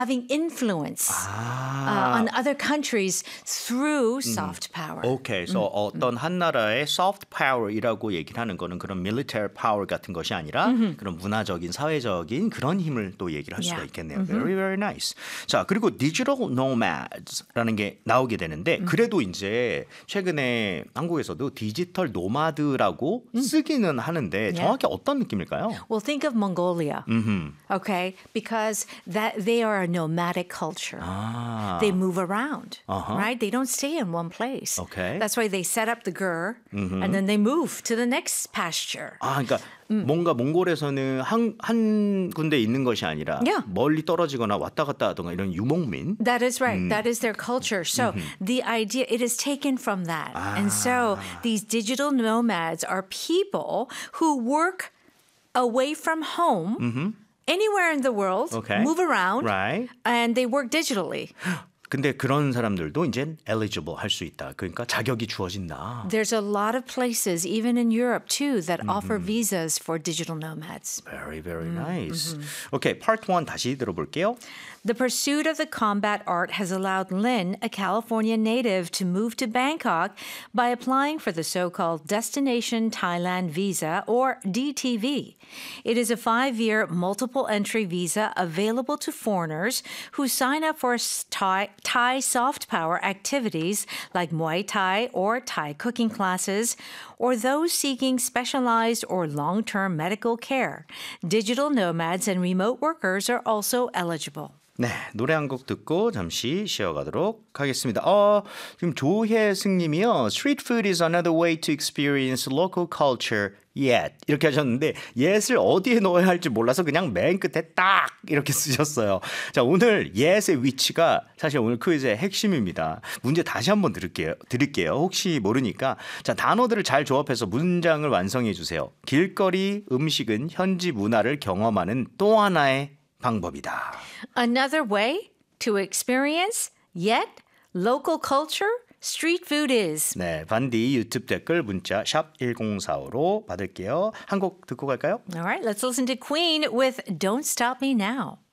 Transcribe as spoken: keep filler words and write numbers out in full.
having influence 아. uh, on other countries through soft power. 오케이. 그래서 어떤 한 나라의 soft power이라고 얘기를 하는 거는 그런 military power 같은 것이 아니라 그런 문화적인 사회적인 그런 힘을 또 얘기를 할 수가 Yeah. 있겠네요. Very very nice. 자, 그리고 digital nomads라는 게 나오게 되는데 그래도 이제 최근에 한국에서도 디지털 노마드라고 쓰기는 하는데 정확히 어떤 느낌일까요? Well, think of Mongolia, 음. okay? Because that they are a nomadic culture. 아. They move around, Uh-huh. right? They don't stay in one place. Okay. That's why they set up the gur and then they move to the next pasture. 아, 그러니까 뭔가 몽골에서는 한, 한 군데 있는 것이 아니라 Yeah. 멀리 떨어지거나 왔다 갔다 하던가 이런 유목민. That is right. That is their culture. So the idea, it is taken from that. And so these digital nomads are people who work away from home anywhere in the world, Okay. move around, Right. and they work digitally. 근데 그런 사람들도 이제 eligible 할 수 있다. 그러니까 자격이 주어진다. There's a lot of places, even in Europe too, that offer visas for digital nomads. Very, very nice. Okay, part one 다시 들어볼게요. The pursuit of the combat art has allowed Lin, a California native, to move to Bangkok by applying for the so-called Destination Thailand Visa, or D T V. It is a five-year multiple entry visa available to foreigners who sign up for Thai, Thai soft power activities like Muay Thai or Thai cooking classes, or those seeking specialized or long-term medical care. Digital nomads and remote workers are also eligible. 네, 노래 한 곡 듣고 잠시 쉬어가도록 하겠습니다. 어, 지금 조혜승 님이요. Street food is another way to experience local culture yet. 이렇게 하셨는데 yet을 어디에 넣어야 할지 몰라서 그냥 맨 끝에 딱 이렇게 쓰셨어요. 자, 오늘 yet의 위치가 사실 오늘 퀴즈의 핵심입니다. 문제 다시 한번 드릴게요. 드릴게요. 혹시 모르니까 자, 단어들을 잘 조합해서 문장을 완성해 주세요. 길거리 음식은 현지 문화를 경험하는 또 하나의 방법이다. Another way to experience yet local culture street food is. 네, 반디 유튜브 댓글 문자 샵 일공사오로 받을게요. 한 곡 듣고 갈까요? All right, let's listen to Queen with Don't Stop Me Now.